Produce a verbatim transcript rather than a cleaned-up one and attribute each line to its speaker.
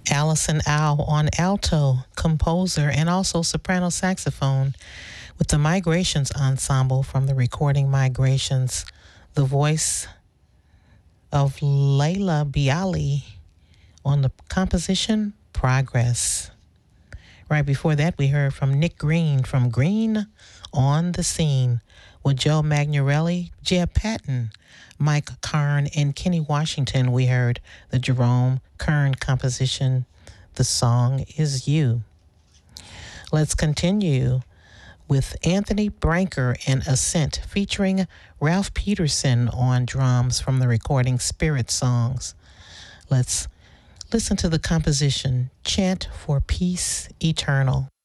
Speaker 1: Allison Au on alto, composer, and also soprano saxophone with the Migrations Ensemble from the recording Migrations. The voice of Layla Bialy on the composition Progress. Right before that, we heard from Nick Green from Green on the Scene with Joe Magnarelli, Jeb Patton, Mike Karn, and Kenny Washington. We heard the Jerome Kern composition, The Song Is You. Let's continue with Anthony Branker and Ascent featuring Ralph Peterson on drums from the recording Spirit Songs. Let's listen to the composition Chant for Peace Eternal.